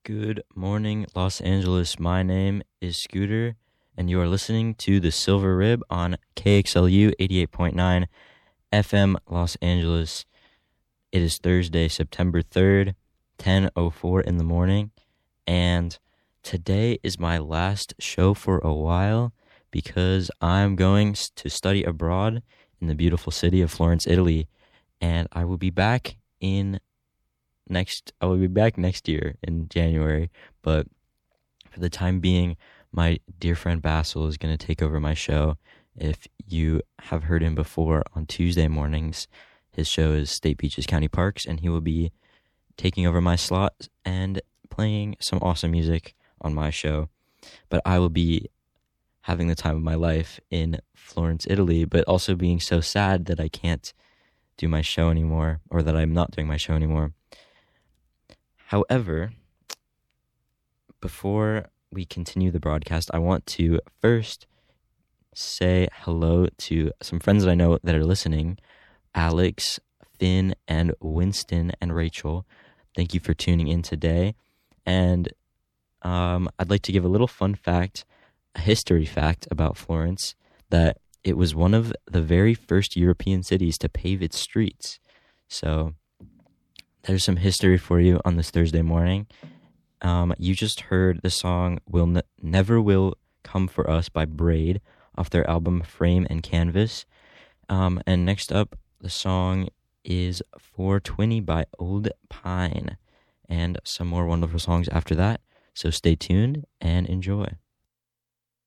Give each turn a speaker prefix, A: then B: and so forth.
A: Good morning, Los Angeles. My name is Scooter, and you are listening to The Silver Rib on KXLU 88.9 FM Los Angeles. It is Thursday, September 3rd, 10:04 in the morning, and today is my last show for a while because I'm going to study abroad in the beautiful city of Florence, Italy, and I will be back next year in January, but for the time being, my dear friend Basil is going to take over my show. If you have heard him before on Tuesday mornings, his show is State Beaches County Parks, and he will be taking over my slot and playing some awesome music on my show. But I will be having the time of my life in Florence, Italy, but also being so sad that I can't do my show anymore, or that I'm not doing my show anymore. However, before we continue the broadcast, I want to first say hello to some friends that I know that are listening: Alex, Finn, and Winston, and Rachel. Thank you for tuning in today. And I'd like to give a little fun fact, a history fact about Florence, that it was one of the very first European cities to pave its streets. So there's some history for you on this Thursday morning. You just heard the song Never Will Come For Us by Braid off their album Frame and Canvas. And next up, the song is 420 by Old Pine, and some more wonderful songs after that. So stay tuned and enjoy.